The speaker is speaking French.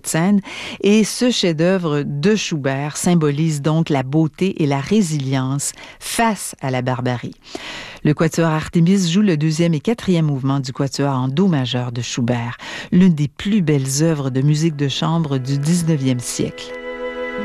de scène. Et ce chef-d'œuvre de Schubert symbolise donc la beauté et la résilience face à la barbarie. Le quatuor Artémis joue le deuxième et quatrième mouvement du quatuor en do majeur de Schubert, l'une des plus belles œuvres de musique de chambre du 19e siècle.